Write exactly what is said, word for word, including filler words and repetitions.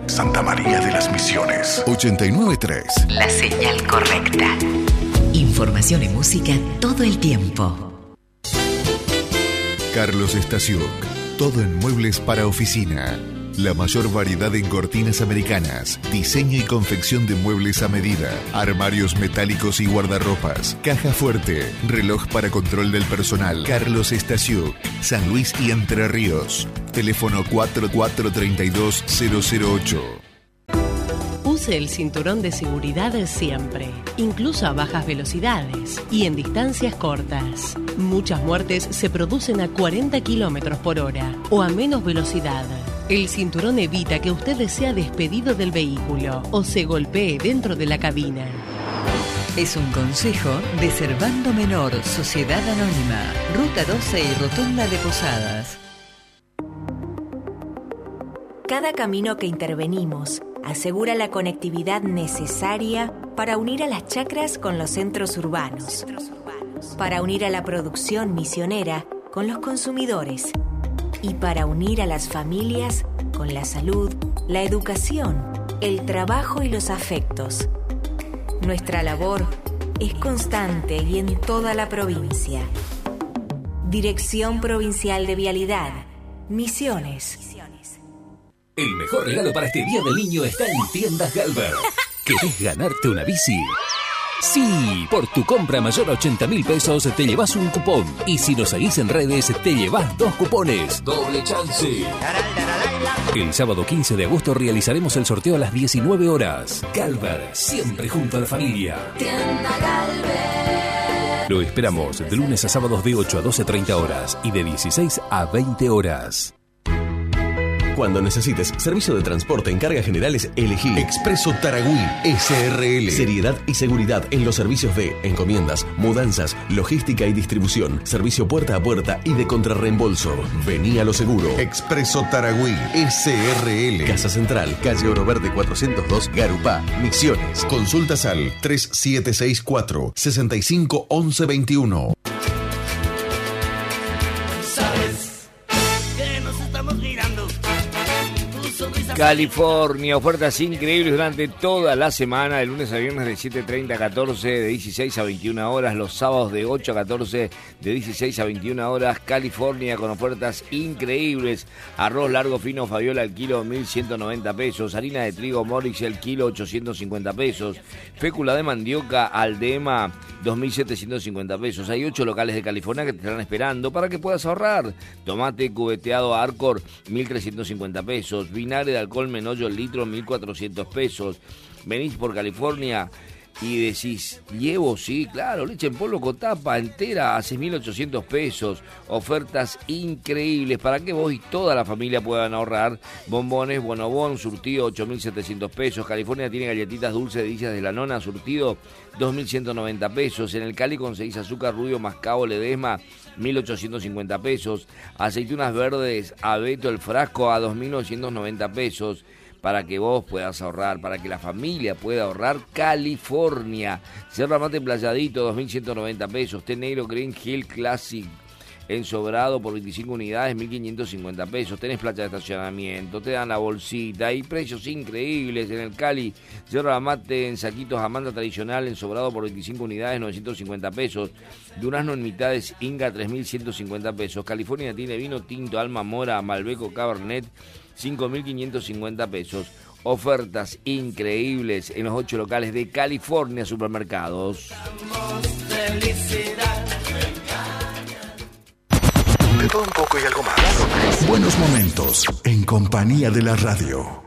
Santa María de las Misiones. ochenta y nueve punto tres. La señal correcta. Información y música todo el tiempo. Carlos Stasiuk. Todo en muebles para oficina. La mayor variedad en cortinas americanas, diseño y confección de muebles a medida, armarios metálicos y guardarropas, caja fuerte, reloj para control del personal. Carlos Stasiuk, San Luis y Entre Ríos. Teléfono cuatro cuatro tres dos cero cero ocho. Use el cinturón de seguridad siempre, incluso a bajas velocidades y en distancias cortas. Muchas muertes se producen a cuarenta kilómetros por hora o a menos velocidad. El cinturón evita que usted sea despedido del vehículo o se golpee dentro de la cabina. Es un consejo de Servando Menor, Sociedad Anónima, Ruta doce y Rotonda de Posadas. Cada camino que intervenimos asegura la conectividad necesaria para unir a las chacras con los centros urbanos, para unir a la producción misionera con los consumidores y para unir a las familias con la salud, la educación, el trabajo y los afectos. Nuestra labor es constante y en toda la provincia. Dirección Provincial de Vialidad, Misiones. El mejor regalo para este Día del Niño está en Tiendas Galver. ¿Querés ganarte una bici? Sí, por tu compra mayor a ochenta mil pesos te llevas un cupón. Y si nos seguís en redes, te llevas dos cupones. Doble chance. El sábado quince de agosto realizaremos el sorteo a las diecinueve horas. Galver, siempre junto a la familia. Tienda Galver. Lo esperamos de lunes a sábados de ocho a doce treinta horas y de dieciséis a veinte horas. Cuando necesites servicio de transporte en cargas generales, elegí Expreso Taragüí S R L. Seriedad y seguridad en los servicios de encomiendas, mudanzas, logística y distribución, servicio puerta a puerta y de contrarreembolso. Vení a lo seguro. Expreso Taragüí S R L. Casa Central, calle Oro Verde cuatrocientos dos, Garupá, Misiones. Consultas al tres siete seis cuatro, seis cinco uno uno dos uno. California, ofertas increíbles durante toda la semana, de lunes a viernes de siete treinta a catorce, de dieciséis a veintiuna horas, los sábados de ocho a catorce, de dieciséis a veintiuna horas. California con ofertas increíbles. Arroz largo fino Fabiola al kilo mil ciento noventa pesos, harina de trigo Morix el kilo ochocientos cincuenta pesos, fécula de mandioca Aldema dos mil setecientos cincuenta pesos. Hay ocho locales de California que te estarán esperando para que puedas ahorrar. Tomate cubeteado Arcor mil trescientos cincuenta pesos, vinagre de alcohol Menollo el litro mil cuatrocientos pesos. Venís por California y decís, llevo, sí, claro, leche en polvo con tapa entera a seis mil ochocientos pesos. Ofertas increíbles para que vos y toda la familia puedan ahorrar. Bombones Bonobón, surtido ocho mil setecientos pesos. California tiene galletitas dulces delicias de la nona, surtido dos mil ciento noventa pesos. En el Cali conseguís azúcar rubio Mascabo Ledesma mil ochocientos cincuenta pesos. Aceitunas verdes Abeto el frasco a dos mil novecientos noventa pesos. Para que vos puedas ahorrar, para que la familia pueda ahorrar. California. Yerba mate playadito, dos mil ciento noventa pesos. Té negro Green Hill Classic en sobrado por veinticinco unidades, mil quinientos cincuenta pesos. Tenés playa de estacionamiento, te dan la bolsita y precios increíbles en el Cali. Yerba mate en saquitos Amanda tradicional en sobrado por veinticinco unidades, novecientos cincuenta pesos. Durazno en mitades Inga, tres mil ciento cincuenta pesos. California tiene vino tinto Alma Mora, Malbeco Cabernet, cinco mil quinientos cincuenta pesos. Ofertas increíbles en los ocho locales de California Supermercados. De todo un poco y algo más. Buenos momentos en compañía de la radio.